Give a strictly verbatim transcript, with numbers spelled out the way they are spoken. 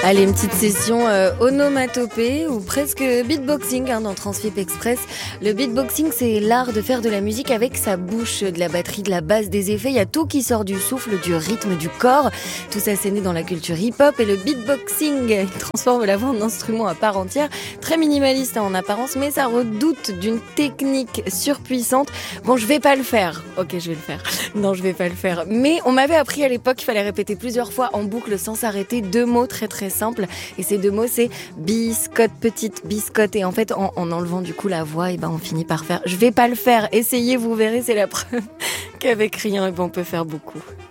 Allez, une petite session euh, onomatopée ou presque beatboxing hein, dans Transfip Express. Le beatboxing, c'est l'art de faire de la musique avec sa bouche, de la batterie, de la basse, des effets. Il y a tout qui sort du souffle, du rythme, du corps. Tout ça, c'est né dans la culture hip-hop. Et le beatboxing, il transforme la voix en instrument à part entière. Très minimaliste hein, en apparence, mais ça redoute d'une technique surpuissante. Bon, je vais pas le faire. Ok, je vais le faire. Non, je vais pas le faire. Mais on m'avait appris à l'époque qu'il fallait répéter plusieurs fois en boucle sans s'arrêter deux mots très très simples. Et ces deux mots, c'est biscotte, petite biscotte. Et en fait, en, en enlevant du coup la voix, et ben on finit par faire. Je vais pas le faire. Essayez, vous verrez, c'est la preuve qu'avec rien, et ben on peut faire beaucoup.